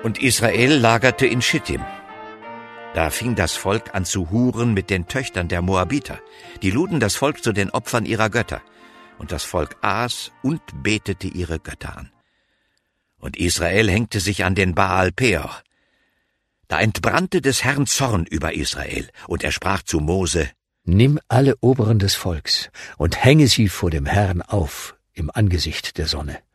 Und Israel lagerte in Schittim. Da fing das Volk an zu huren mit den Töchtern der Moabiter. Die luden das Volk zu den Opfern ihrer Götter. Und das Volk aß und betete ihre Götter an. Und Israel hängte sich an den Baal Peor. Da entbrannte des Herrn Zorn über Israel, und er sprach zu Mose: Nimm alle Oberen des Volks und hänge sie vor dem Herrn auf im Angesicht der Sonne.